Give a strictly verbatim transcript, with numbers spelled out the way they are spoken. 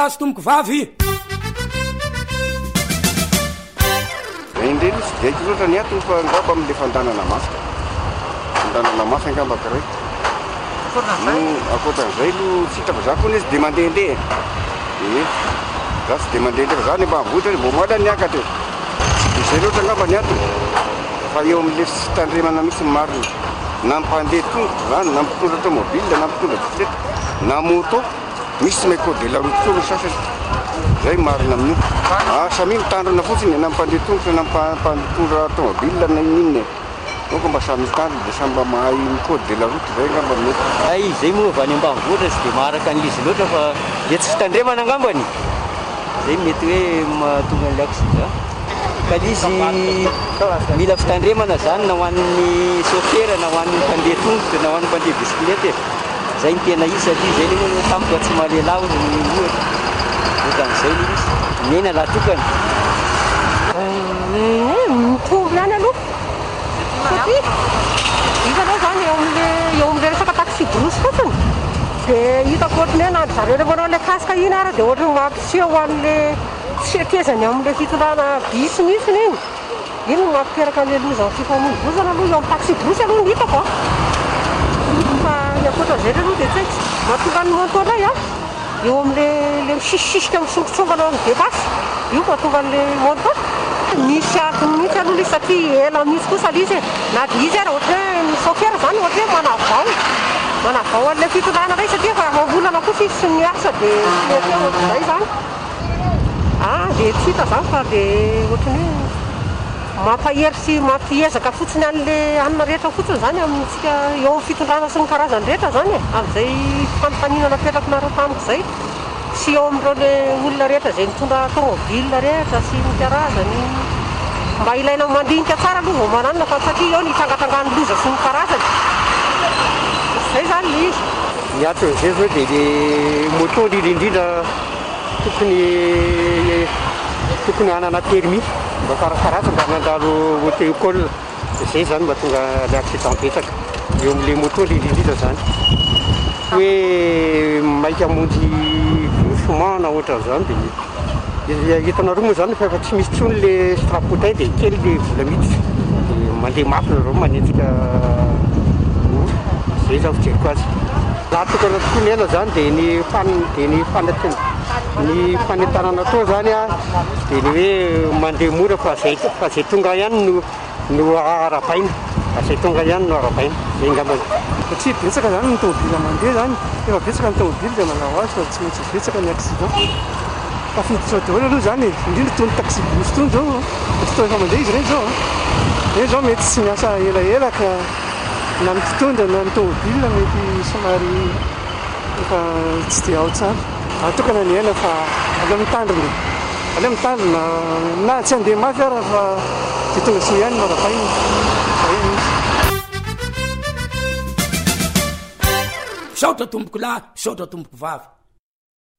azo tomboko vavy indreny izy diaiko loatra ny atony fa angamba amin'le fandanana masaka fandanana masa angamba karay akoatran'izay lo sitako za koa n izy de mandehandeha e za tsy de mandehandeha fa za ny mba mvotra mbo moala niakatra de zay loatra angamba ny atony fa eo amin'le fitandremana misy marina na mpandeha tongotra zany na mpitondra automobile na mpitondra bisikileta na moto misy may code de la route koa no sasany zay marina amin'io samy mitandrina fotsiny na mpandeha tongotra na mpitondra automobile na inoniny donc mba samy mitandrina de samy mba mahay code de la route zay angamba mety ay zay moa va any ambanivohitra tsy de maharaka an'izy loatra fa de tsy fitandremana angambany zay mety hoe mahatonga an'le accident ka izy mila fitandremana zany na ho an'ny chauffeur na ho an'ny mpandeha tongotra na ho an'ny mpandeha bisikileta zay ny tena izy satria zay ny tampoka tsy mahalelaho ny ohatra ohatra'izay le izy mena lahatokana mitombo ihany aloha satria hitanao zany eo amin'le eo amin'le resaka taxi brosy fotsiny de hitako ohatrany hoe na zareo rehefa manao le kasika iny ara de ohatrany mampiseho ho an'le fiakezany amin'le fitondrana bisy mihitsiny iny iny no mampiteraka an'le loza ny fifamoivoizana aloha eo amin'ny taxi brosy aloha ny hitako fa ny akoatran'izay aloha de tsy haiko mahatonga ny moto anay a eo amin'le le misisisisika misongotsongana amin'ny debasy io mahatonga an'le moto misy atony mihitsy aloha le satria ela mihitsy kosa le izy na de izy ara ohatra hoe ny chauffeur zany ohatra hoe manavao manavao an'le fitondrana ray satria fa mambolana kosa izy sy miasa de mety ohatr'izay zany ah de tsy hita zany fa de ohatrany hoe mampahery sy mampiezaka fotsiny an'le anina rehetra fotsiny zany amintsika eo amin'ny fitondrana sy ny karazany rehetra zany e amin'izay fanompaninana petrakonareo tamiko zay sy eo amin'ireo le olona rehetra zay mitondra automobile rehetra sy ny karazany mba ilaina mandinika tsara aloha vao mananina fa satria eo ny tangatangany loza sy ny karazany zay zany le izy ny aton'izay zao de le moto indrindraindrindra tokony tokony hanana permis mba karakaratsy mba nandalo auto école zay zany mba tonga le accident betsaka eo amin'le moto indrindraindrindra zany hoe maika monjy groupement na ohatran'izany de hitanareo moa zany fa efa tsy misy tsony le strapotin de kely le vola miditra de mandeha mafy nareo manenjika zay zany fijeriko azy laha tokana tokoa ny ela zany de ny fan de ny fanatena ny fanentanana toa zany a de ny hoe mandeha mora fa zay fa zay tonga ihany no no arabaina fa zay tonga ihany no arabaina zay ngambany satria betsaka zany ny tomobile mandeha zany efa betsaka ny tomobile de manao azy fa tsy maintsy betsaka ny accident fa fiditra daholo aloha zany indrindra tony taxi brosy tony zao fotoana efa mandeha izy reny zao reny zao mety tsy miasa elaela ka na ny mpitondra na ny tomobile mety somary efa tsy de ao tsara atokana ny aina fa aleo mitandrina aleo mitandrina na tsy andeha mafy ara fa de tonga soa ihany marabaina saotra tomboko lahy saotra tomboko vavy